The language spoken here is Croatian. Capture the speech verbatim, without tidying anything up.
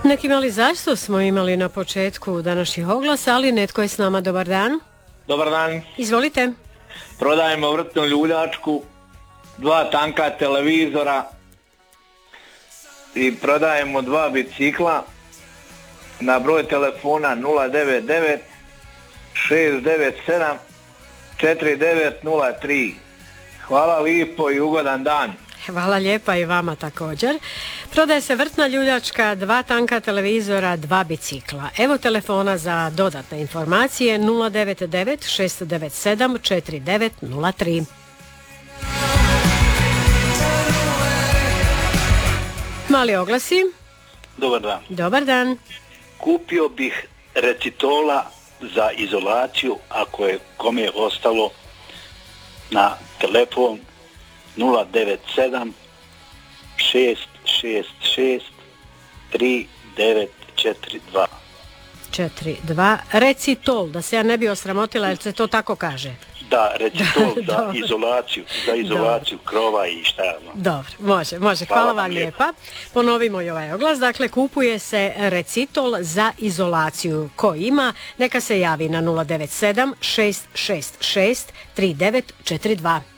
Neki mali zašto smo imali na početku današnjih oglasa, ali netko je s nama. Dobar dan. Dobar dan. Izvolite. Prodajemo vrtnu ljuljačku, dva tanka televizora i prodajemo dva bicikla na broj telefona nula devet devet šest devet sedam četiri devet nula tri. Hvala lijepo i ugodan dan. Hvala lijepa i vama također. Prodaje se vrtna ljuljačka, dva tanka televizora, dva bicikla. Evo telefona za dodatne informacije nula devet devet šest devet sedam četiri devet nula tri. Mali oglasi. Dobar dan. Dobar dan. Kupio bih recitola za izolaciju ako je kome ostalo na telefon nula devet sedam šest šest šest tri devet četiri dva. četiri dva. Recitol, da se ja ne bi osramotila, jer se to tako kaže. Da, recitol za izolaciju, za izolaciju krova i šta je ono. Dobro, može, može. Hvala, Hvala vam lijepa. lijepa. Ponovimo i ovaj oglas. Dakle, kupuje se recitol za izolaciju. Ko ima, neka se javi na nula devet sedam šest šest šest tri devet četiri dva.